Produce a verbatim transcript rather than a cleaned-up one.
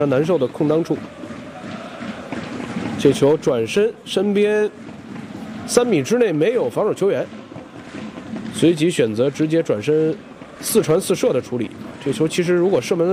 难受的空当处，这球转身，身边三米之内没有防守球员，随即选择直接转身四传四射的处理。这球其实如果射门